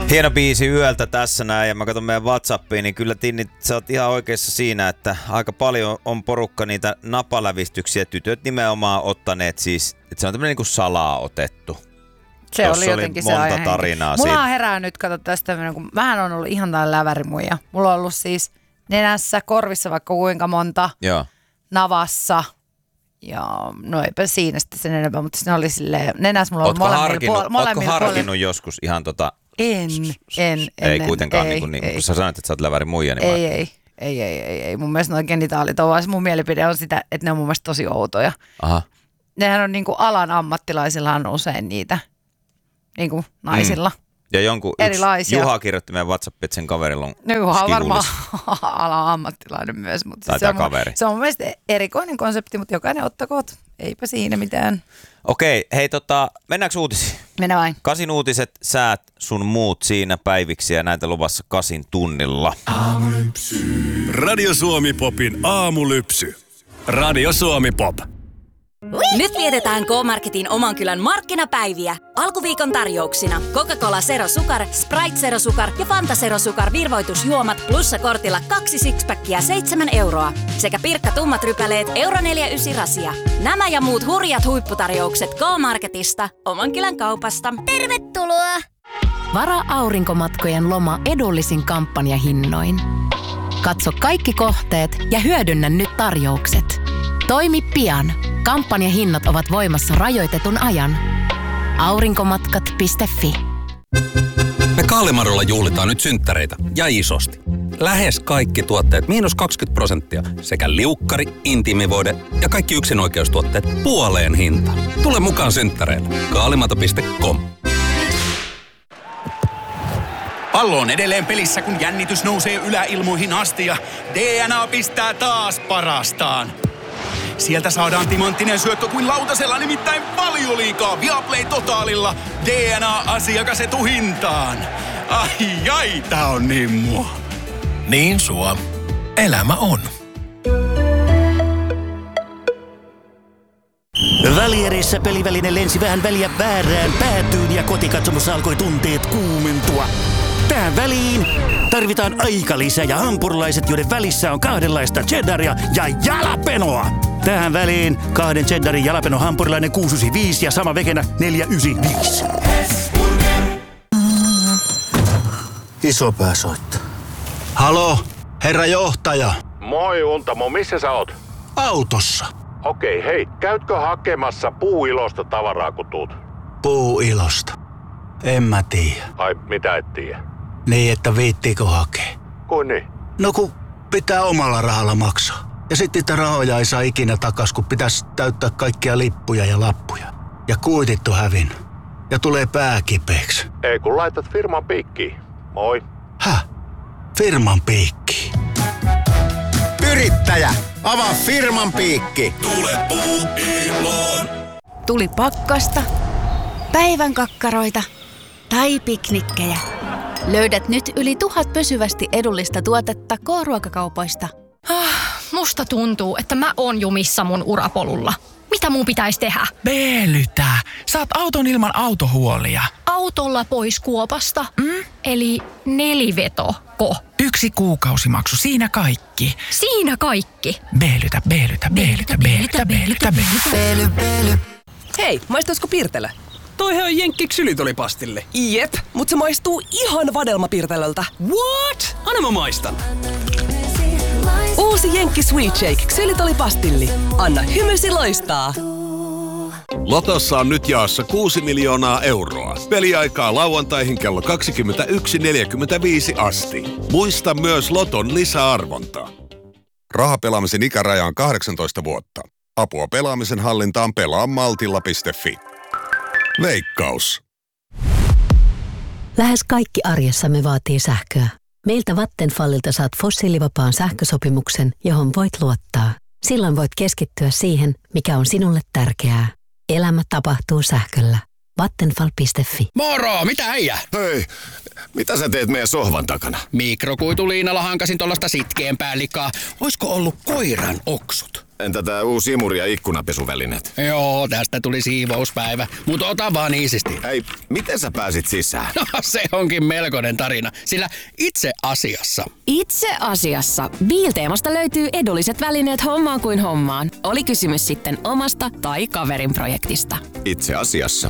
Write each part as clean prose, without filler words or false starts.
Hieno biisi yöltä tässä näin, ja mä katson meidän WhatsAppiin, niin kyllä Tinni, sä oot ihan oikeassa siinä, että aika paljon on porukka niitä napalävistyksiä, tytöt nimenomaan ottaneet siis, että se on tämmöinen niin kuin salaa otettu. Se oli jotenkin se monta tarinaa mulla siitä. on herää nyt, kato tästä, kun mähän on ollut ihan tällainen lävärimuija. Mulla on ollut siis nenässä, korvissa vaikka kuinka monta, Joo. navassa. Ja no eipä siinä sitten sen enempää, mutta ne oli silleen, nenässä mulla on Ootko harkinnut joskus ihan En. Ei kuitenkaan, ei, niin kun sä sanoit, että sä oot läväri muija, niin ei. Mun mielestä nuo genitaalit on vaan, mun mielipide on sitä, että ne on mun mielestä tosi outoja. Aha. Nehän on niinku alan ammattilaisilla on usein niitä, niinku naisilla. Ja jonkun erilaisia. Juha kirjoitti meidän WhatsAppiin, että sen kaverilla on Juha on varmaan alan ammattilainen myös. Mutta se on mun mielestä erikoinen konsepti, mutta jokainen ottakoot. Eipä siinä mitään. Okei, hei mennäänkö uutisiin? Mennään vain. 8 uutiset, säät sun muut siinä päiviksi ja näitä luvassa 8 tunnilla. Aamulypsy. Radio Suomi Popin aamulypsy. Radio Suomi Pop. Nyt vietetään K-Marketin oman kylän markkinapäiviä. Alkuviikon tarjouksina Coca-Cola Zero Sukar, Sprite Zero Sukar ja Fanta Zero Sukar virvoitusjuomat plussakortilla 2 sixpackia 7 euroa. Sekä Pirkka tummat rypäleet euro 4,9 rasia. Nämä ja muut hurjat huipputarjoukset K-Marketista, oman kylän kaupasta. Tervetuloa! Varaa aurinkomatkojen loma edullisin kampanjahinnoin. Katso kaikki kohteet ja hyödynnä nyt tarjoukset. Toimi pian. Kampanjahinnat ovat voimassa rajoitetun ajan. Aurinkomatkat.fi. Me Kaalimarolla juhlitaan nyt synttäreitä ja isosti. Lähes kaikki tuotteet -20% sekä liukkari, intiimivoide ja kaikki yksinoikeustuotteet puoleen hintaan. Tule mukaan synttäreille. Kaalimato.com. Pallo on edelleen pelissä, kun jännitys nousee yläilmoihin asti ja DNA pistää taas parastaan. Sieltä saadaan timanttinen syöttö kuin lautasella, nimittäin Valioliigaa Viaplay Totaalilla. DNA-asiakas etuhintaan. Ai, tää on niin mua. Niin sua. Elämä on. Välierissä peliväline lensi vähän väliä väärään päätyyn ja kotikatsomossa alkoi tunteet kuumentua. Tähän väliin tarvitaan aikalisä ja hampurilaiset, joiden välissä on kahdenlaista cheddaria ja jalapenoa. Tähän väliin 2 cheddarin jalapeno hampurilainen 695 ja sama vekenä 495. Isopää soittaa. Halo, herra johtaja. Moi Untamo, missä sä oot? Autossa. Okei, hei, käytkö hakemassa Puuilosta tavaraa kun tuut? Puuilosta? En mä tiedä. Ai, mitä et tiedä? Niin, että viittiikö hakea? Kuin niin? No kun pitää omalla rahalla maksaa. Ja sitten niitä rahoja ei saa ikinä takas, kun pitäisi täyttää kaikkia lippuja ja lappuja. Ja kuitit on hävinnyt. Ja tulee pää kipeäksi. Ei kun laitat firman piikkiin. Moi. Häh? Firman piikkiin? Yrittäjä, avaa firman piikki. Tule Puuiloon. Tuli pakkasta, päivän kakkaroita tai piknikkejä. Löydät nyt yli 1000 pysyvästi edullista tuotetta K-ruokakaupoista. Musta tuntuu, että mä oon jumissa mun urapolulla. Mitä mun pitäisi tehdä? Beelytä! Saat auton ilman autohuolia. Autolla pois kuopasta? Eli nelivetoko? 1 kuukausimaksu, siinä kaikki. Siinä kaikki? Beelytä. Hei, maistaisiko Pirtelä? Toihan on Jenkki ksylitolipastille. Jep, mutta se maistuu ihan vadelmapirtelöltä. What? Anna mä maistan. Uusi Jenkki Sweet Shake ksylitolipastilli. Anna hymysi loistaa. Lotossa on nyt jaossa 6 miljoonaa euroa. Peliaikaa lauantaihin kello 21.45 asti. Muista myös Loton lisäarvonta. Rahapelaamisen ikäraja on 18 vuotta. Apua pelaamisen hallintaan pelaamaltilla.fi. Veikkaus. Lähes kaikki arjessamme vaatii sähköä. Meiltä Vattenfallilta saat fossiilivapaan sähkösopimuksen, johon voit luottaa. Silloin voit keskittyä siihen, mikä on sinulle tärkeää. Elämä tapahtuu sähköllä. Vattenfall.fi. Moro, mitä äijä? Hei, mitä sä teet meidän sohvan takana? Mikrokuituliinalla hankasin tuollaista sitkeämpää likaa. Oisko ollut koiran oksut? Entä tää uusi imuri- ja ikkunapesuvälineet? Joo, tästä tuli siivouspäivä, mutta ota vaan iisisti. Hei, miten sä pääsit sisään? No se onkin melkoinen tarina, sillä itse asiassa Biilteemasta löytyy edulliset välineet hommaan kuin hommaan. Oli kysymys sitten omasta tai kaverin projektista. Itse asiassa.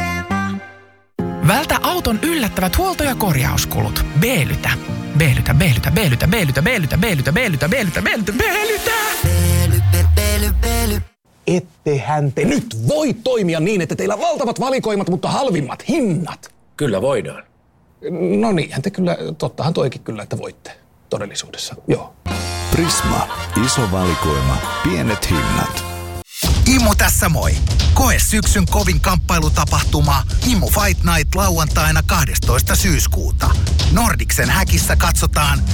Vältä auton yllättävät huolto- ja korjauskulut. Beelytä. Ettehän te nyt voi toimia niin, että teillä valtavat valikoimat, mutta halvimmat hinnat. Kyllä voidaan. No niinhän te kyllä, tottahan toikin kyllä, että voitte todellisuudessa, joo. Prisma. Iso valikoima. Pienet hinnat. Immu tässä moi. Koe syksyn kovin kamppailutapahtuma Immu Fight Night lauantaina 12. syyskuuta. Nordicsen häkissä katsotaan,